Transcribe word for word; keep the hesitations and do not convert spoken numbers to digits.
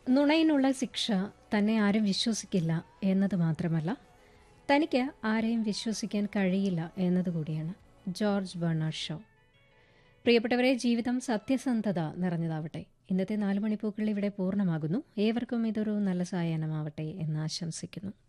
നുണയിനുള്ള ശിക്ഷ തന്നെ ആരും വിശ്വസിക്കില്ല എന്നത് മാത്രമല്ല, തനിക്ക് ആരെയും വിശ്വസിക്കാൻ കഴിയില്ല എന്നതുകൂടിയാണ്. George Bernard show. പ്രിയപ്പെട്ടവരെ, ജീവിതം സത്യസന്ധത നിറഞ്ഞതാവട്ടെ. ഇന്നത്തെ നാല് മണിപ്പൂക്കൾ ഇവിടെ പൂർണ്ണമാകുന്നു. ഏവർക്കും ഇതൊരു നല്ല സായാഹ്നമാവട്ടെ എന്ന് ആശംസിക്കുന്നു.